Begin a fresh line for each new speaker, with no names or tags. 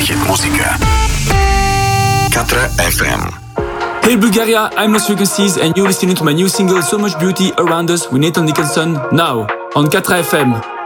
Hit Musica. 4 FM.
Hey Bulgaria, I'm Lost Frequencies and you're listening to my new single So Much Beauty Around Us with Nathan Nicholson now on 4 FM.